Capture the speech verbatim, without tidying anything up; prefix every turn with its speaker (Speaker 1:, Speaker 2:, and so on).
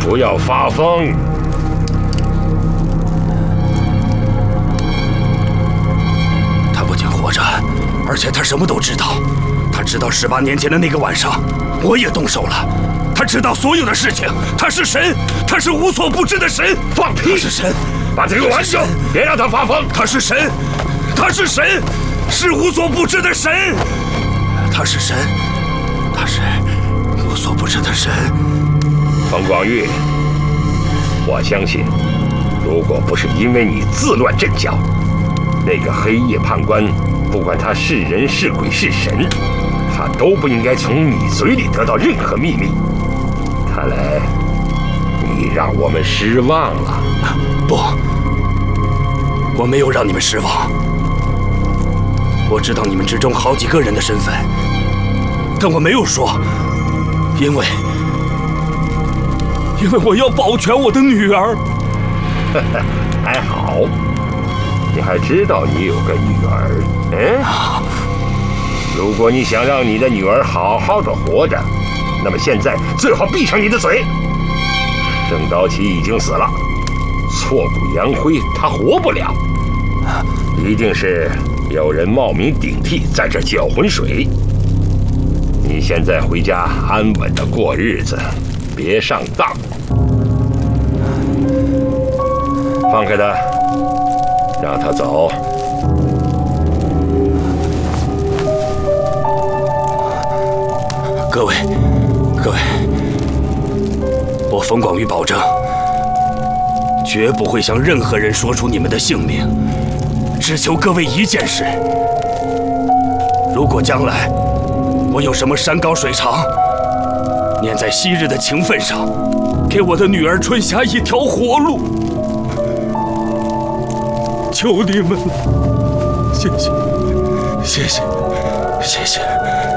Speaker 1: 不要发疯。
Speaker 2: 他不仅活着，而且他什么都知道。他知道十八年前的那个晚上，我也动手了。他知道所有的事情。他是神，他是无所不知的神。
Speaker 1: 放屁！
Speaker 2: 他是神，
Speaker 1: 把这个玩笑，别让他发疯。
Speaker 2: 他是神，他是神，是无所不知的神。他是神，他是无所不知的神。
Speaker 1: 冯广玉，我相信，如果不是因为你自乱阵脚，那个黑夜判官，不管他是人是鬼是神，他都不应该从你嘴里得到任何秘密。看来，你让我们失望了。
Speaker 2: 不，我没有让你们失望。我知道你们之中好几个人的身份，但我没有说，因为，因为我要保全我的女儿。
Speaker 1: 还好，你还知道你有个女儿。嗯，如果你想让你的女儿好好的活着，那么现在最好闭上你的嘴。郑刀奇已经死了，挫骨扬灰他活不了，一定是有人冒名顶替，在这搅浑水。你现在回家安稳的过日子，别上当。放开他，让他走。
Speaker 2: 各位，各位，我冯广玉保证，绝不会向任何人说出你们的姓名。只求各位一件事：如果将来我有什么山高水长，念在昔日的情分上，给我的女儿春霞一条活路，求你们了！谢谢，谢谢，谢谢。